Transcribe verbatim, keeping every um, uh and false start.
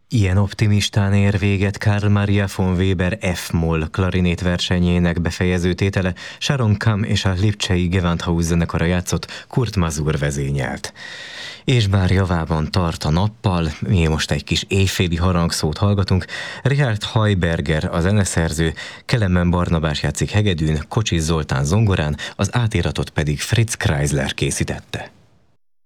Ilyen optimistán ér véget Karl Maria von Weber F-moll klarinét versenyének befejező tétele. Sharon Kam és a lipcsei Gewandhaus zenekara játszott, Kurt Masur vezényelt. És bár javában tart a nappal, mi most egy kis éjféli harangszót hallgatunk. Richard Heuberger a zeneszerző, Kelemen Barnabás játszik hegedűn, Kocsis Zoltán zongorán, az átiratot pedig Fritz Kreisler készítette.